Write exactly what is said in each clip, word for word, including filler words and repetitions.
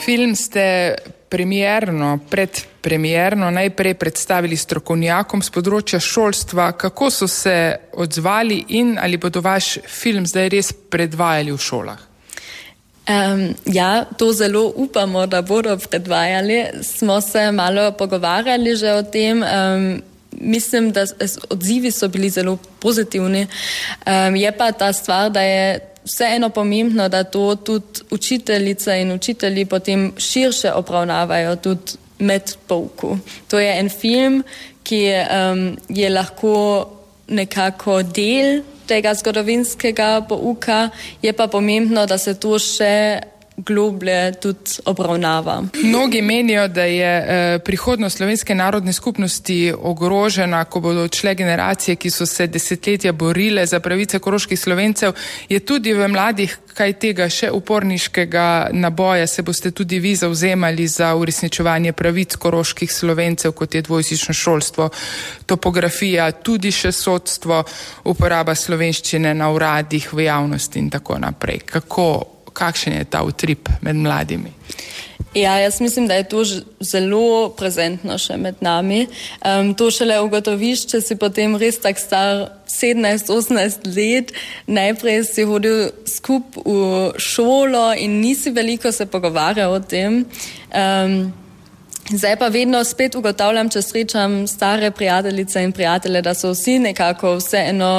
Film ste premierno, predpremierno najprej predstavili strokovnjakom z področja šolstva. Kako so se odzvali in ali bodo vaš film zdaj res predvajali v šolah? Um, ja, to zelo upamo, da bodo predvajali. Smo se malo pogovarjali že o tem. Um, mislim, da odzivi so bili zelo pozitivni. Um, je pa ta stvar, da je vseeno pomembno, da to tudi učiteljice in učitelji potem širše obravnavajo tudi med pouku. To je en film, ki um, je lahko nekako del tega zgodovinskega pouka, je pa pomembno, da se to še globlje tudi obravnava. Mnogi menijo, da je eh, prihodnost slovenske narodne skupnosti ogrožena, ko bodo odšle generacije, ki so se desetletja borile za pravice koroških Slovencev. Je tudi v mladih kaj tega še uporniškega naboja? Se boste tudi vi zauzemali za uresničevanje pravic koroških Slovencev, kot je dvojezično šolstvo, topografija, tudi še sodstvo, uporaba slovenščine na uradih, v javnosti in tako naprej? Kako Kakšen je ta utrip med mladimi? Ja, jaz mislim, da je to zelo prezentno še med nami. Um, to šele ugotoviš, če si potem res tak star sedemnajst osemnajst let, najprej si hodil skup v šolo in nisi veliko se pogovarjal o tem. Um, Zdaj pa vedno spet ugotavljam, če srečam stare prijateljice in prijatelje, da so vsi nekako vseeno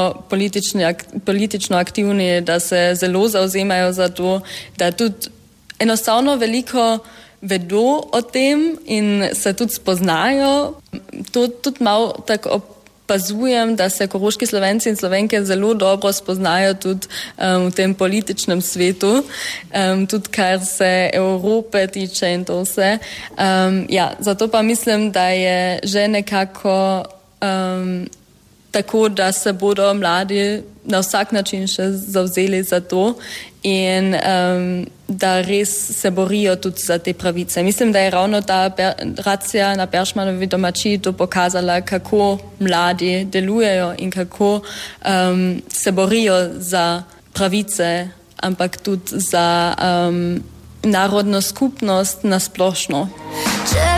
politično aktivni, da se zelo zauzemajo za to, da tudi enostavno veliko vedo o tem in se tudi spoznajo. To tudi malo tako opazujem, da se koroški Slovenci in Slovenke zelo dobro spoznajo tudi um, v tem političnem svetu, um, tudi kar se Evrope tiče in to vse. Um, ja, zato pa mislim, da je že nekako um, tako, da se bodo mladi na vsak način še zavzeli za to in um, da res se borijo tudi za te pravice. Mislim, da je ravno ta racija na Peršmanovi domačiji to pokazala, kako mladi delujejo in kako um, se borijo za pravice, ampak tudi za um, narodno skupnost na splošno.